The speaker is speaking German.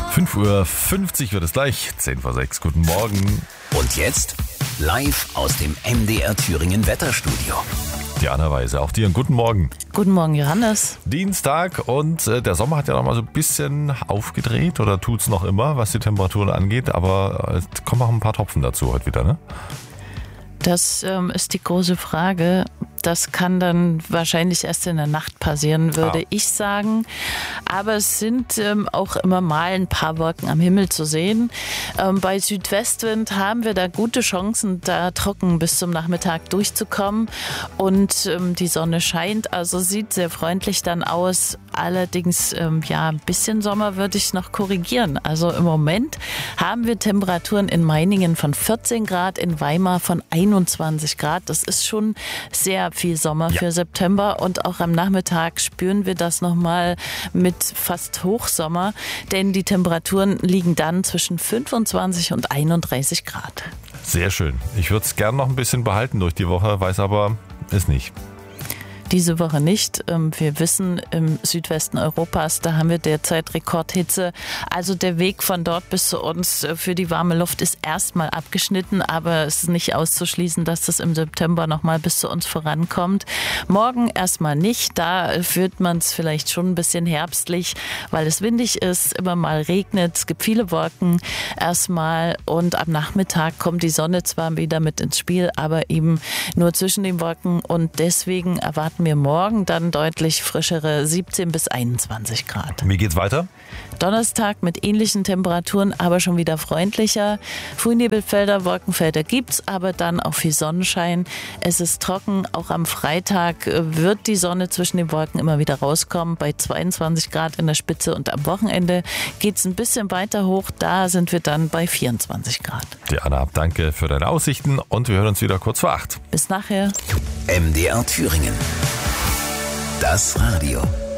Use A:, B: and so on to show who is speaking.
A: 5:50 Uhr wird es gleich, 5:10. Guten Morgen.
B: Und jetzt live aus dem MDR Thüringen Wetterstudio.
A: Diana Weise, auch dir einen guten Morgen.
C: Guten Morgen, Johannes.
A: Dienstag und der Sommer hat ja noch mal so ein bisschen aufgedreht oder tut's noch immer, was die Temperaturen angeht, aber kommen auch ein paar Tropfen dazu heute wieder, ne?
C: Das ist die große Frage. Das kann dann wahrscheinlich erst in der Nacht passieren, würde ich sagen. Aber es sind auch immer mal ein paar Wolken am Himmel zu sehen. Bei Südwestwind haben wir da gute Chancen, da trocken bis zum Nachmittag durchzukommen. Und die Sonne scheint, also sieht sehr freundlich dann aus. Allerdings, ein bisschen Sommer würde ich noch korrigieren. Also im Moment haben wir Temperaturen in Meiningen von 14 Grad, in Weimar von 21 Grad. Das ist schon sehr viel Sommer für September, und auch am Nachmittag spüren wir das nochmal mit fast Hochsommer, denn die Temperaturen liegen dann zwischen 25 und 31 Grad.
A: Sehr schön. Ich würde es gern noch ein bisschen behalten durch die Woche, weiß aber es nicht.
C: Diese Woche nicht. Wir wissen, im Südwesten Europas, da haben wir derzeit Rekordhitze. Also der Weg von dort bis zu uns für die warme Luft ist erstmal abgeschnitten, aber es ist nicht auszuschließen, dass das im September nochmal bis zu uns vorankommt. Morgen erstmal nicht. Da fühlt man es vielleicht schon ein bisschen herbstlich, weil es windig ist, immer mal regnet, es gibt viele Wolken erstmal, und am Nachmittag kommt die Sonne zwar wieder mit ins Spiel, aber eben nur zwischen den Wolken, und deswegen erwarten wir morgen dann deutlich frischere 17 bis 21 Grad.
A: Wie geht's weiter?
C: Donnerstag mit ähnlichen Temperaturen, aber schon wieder freundlicher. Frühnebelfelder, Wolkenfelder gibt's, aber dann auch viel Sonnenschein. Es ist trocken. Auch am Freitag wird die Sonne zwischen den Wolken immer wieder rauskommen, bei 22 Grad in der Spitze, und am Wochenende geht's ein bisschen weiter hoch. Da sind wir dann bei 24 Grad.
A: Diana, danke für deine Aussichten, und wir hören uns wieder kurz vor 8.
C: Bis nachher.
B: MDR Thüringen. Das Radio.